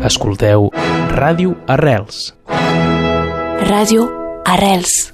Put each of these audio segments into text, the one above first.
Escolteu Ràdio Arrels. Ràdio Arrels.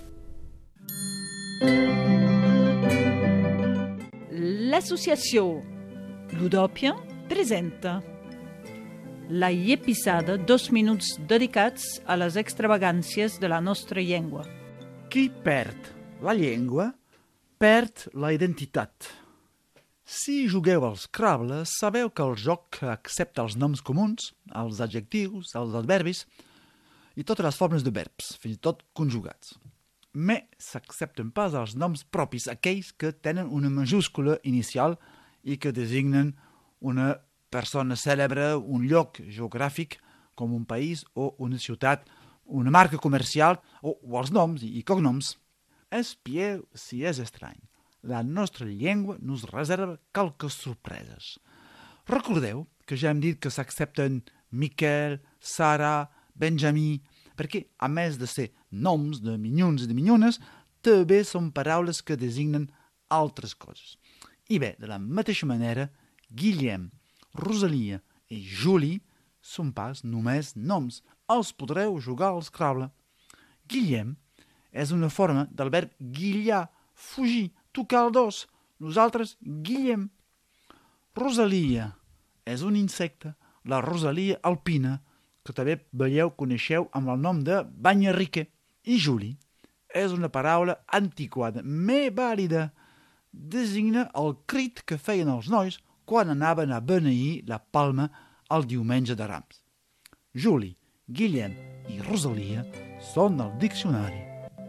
L'associació Ludòpia presenta la Llepisada, 2 minuts dedicats a les extravagàncies de la nostra llengua. Qui perd la llengua, perd la identitat. Si jugueu al Scrabble, sabeu que el joc accepta els noms comuns, els adjectius, els adverbis i totes les formes de verbs, fins i tot conjugats. Mais s'accepten pas els noms propis, aquells que tenen una majúscula inicial i que designen una persona cèlebre, un lloc geogràfic com un país o una ciutat, una marca comercial o els noms i cognoms. Espieu si és estrany. La nostra llengua nos reserva quelques sorpreses. Recordeu que ja hem dit que s'accepten Miquel, Sara, Benjamí, perquè, a més de ser noms de minyons i de minyones, també són paraules que designen altres coses. I bé, de la mateixa manera, Guillem, Rosalia i Juli són pas només noms. Els podreu jugar al Scrabble. Guillem és una forma del verb guillar, fugir, tocar el dos. Nosaltres, Guillem. Rosalia és un insecte, la rosalia alpina, que també coneixeu amb el nom de banyarrique. I Juli és una paraula antiquada, més vàlida. Designa el crit que feien els nois quan anaven a beneir la palma el diumenge de Rams. Juli, Guillem i Rosalia són al diccionari.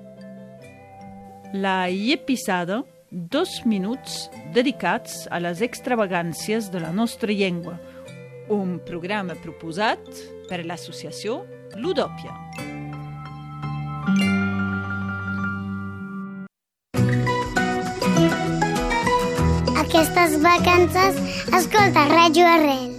La Llepisada, 2 minuts dedicats a les extravagàncies de la nostra llengua. Un programa proposat per l'associació Ludòpia. Aquestes vacances escolta Ràdio Arrels.